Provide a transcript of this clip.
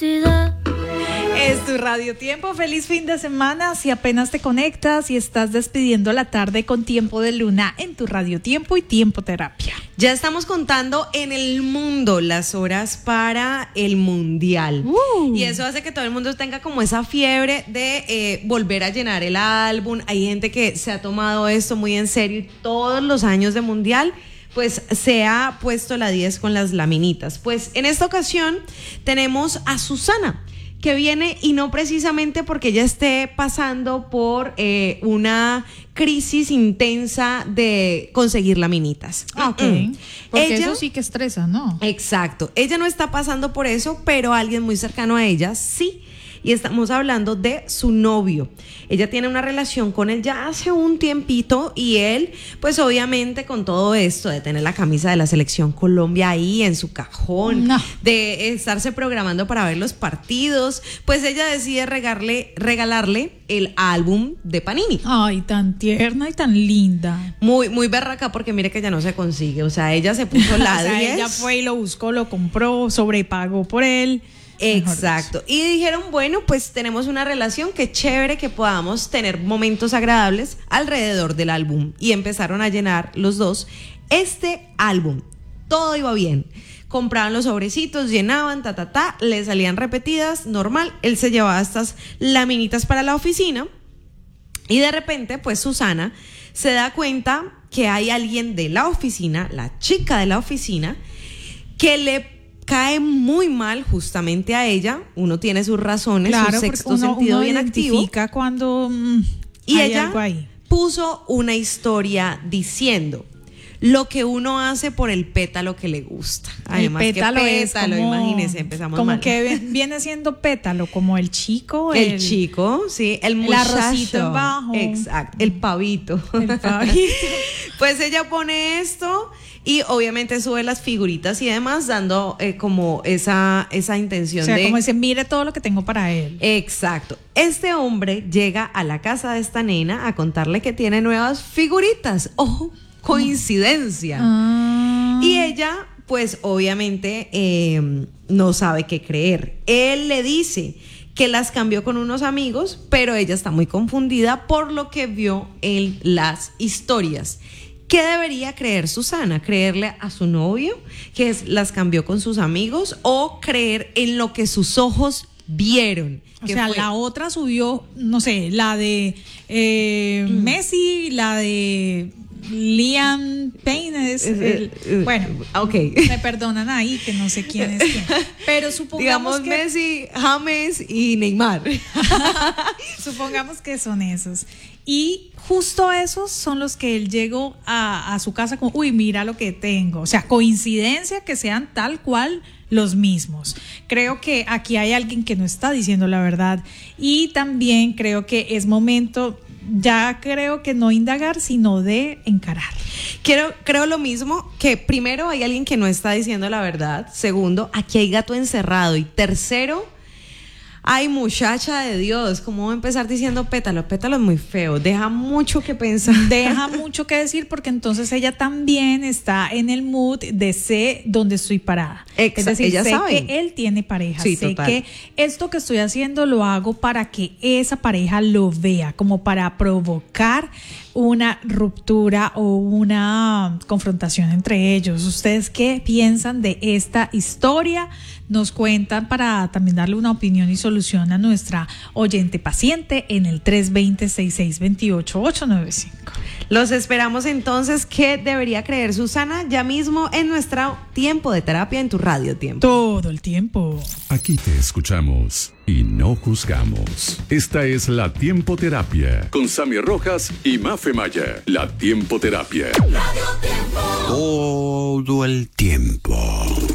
Es tu Radio Tiempo. Feliz fin de semana. Si apenas te conectas y estás despidiendo la tarde con Tiempo de Luna en tu Radio Tiempo y Tiempo Terapia. Ya estamos contando en el mundo las horas para el mundial. Y eso hace que todo el mundo tenga como esa fiebre de volver a llenar el álbum. Hay gente que se ha tomado esto muy en serio y todos los años de mundial pues se ha puesto la 10 con las laminitas. Pues en esta ocasión tenemos a Susana, que viene y no precisamente porque ella esté pasando por una crisis intensa de conseguir laminitas. Ok. Porque eso sí que estresa, ¿no? Exacto. Ella no está pasando por eso, pero alguien muy cercano a ella sí. Y estamos hablando de su novio. Ella tiene una relación con él ya hace un tiempito y él, pues obviamente con todo esto de tener la camisa de la Selección Colombia ahí en su cajón, de estarse programando para ver los partidos, pues ella decide regalarle el álbum de Panini. Ay, tan tierna y tan linda. Muy, muy berraca porque mire que ya no se consigue. O sea, ella se puso la o sea, 10. Ella fue y lo buscó, lo compró, sobrepagó por él. Exacto. Y dijeron, bueno, pues tenemos una relación, qué chévere que podamos tener momentos agradables alrededor del álbum. Y empezaron a llenar los dos este álbum. Todo iba bien. Compraban los sobrecitos, llenaban, le salían repetidas, normal. Él se llevaba estas laminitas para la oficina. Y de repente, pues Susana se da cuenta que hay alguien de la oficina, la chica de la oficina, que le cae muy mal justamente a ella. Uno tiene sus razones, claro, su sexto sentido uno bien activo. Cuando y hay ella algo ahí. Puso una historia diciendo lo que uno hace por el pétalo que le gusta. Además, el pétalo, que es como, imagínense, empezamos como mal. que viene siendo pétalo, como el chico. El chico, sí, el muchacho. El arrocito en bajo. Exacto, el pavito. El pavito. Pues ella pone esto y obviamente sube las figuritas y demás, dando como esa intención, o sea, de... como dice, mire todo lo que tengo para él. Exacto. Este hombre llega a la casa de esta nena a contarle que tiene nuevas figuritas. ¡Ojo! Coincidencia. Y ella, pues obviamente no sabe qué creer. Él le dice que las cambió con unos amigos, pero ella está muy confundida por lo que vio en las historias. ¿Qué debería creer Susana? ¿Creerle a su novio que las cambió con sus amigos o creer en lo que sus ojos vieron? O sea, la otra subió, no sé, la de Messi, la de Liam Payne, bueno, okay. Me perdonan ahí que no sé quién es quién, pero supongamos digamos que Messi, James y Neymar. Supongamos que son esos. Y justo esos son los que él llegó a su casa como, uy, mira lo que tengo. O sea, coincidencia que sean tal cual los mismos. Creo que aquí hay alguien que no está diciendo la verdad. Y también creo que es momento, ya creo que no indagar, sino de encarar. Creo lo mismo, que primero hay alguien que no está diciendo la verdad. Segundo, aquí hay gato encerrado. Y tercero, ay, muchacha de Dios, ¿cómo va a empezar diciendo pétalo? Pétalo es muy feo, deja mucho que pensar. Deja mucho que decir porque entonces ella también está en el mood de sé dónde estoy parada. Es decir, ella sé sabe que él tiene pareja, sí, sé total. que esto que estoy haciendo lo hago para que esa pareja lo vea, como para provocar una ruptura o una confrontación entre ellos. ¿Ustedes qué piensan de esta historia? Nos cuentan para también darle una opinión y solución a nuestra oyente paciente en el 320-6628-895. Los esperamos entonces. ¿Qué debería creer Susana? Ya mismo en nuestro Tiempo de Terapia en tu Radio Tiempo. Todo el tiempo. Aquí te escuchamos y no juzgamos. Esta es la Tiempo Terapia con Sammy Rojas y Mafe Maya. La Tiempo Terapia. Todo el tiempo.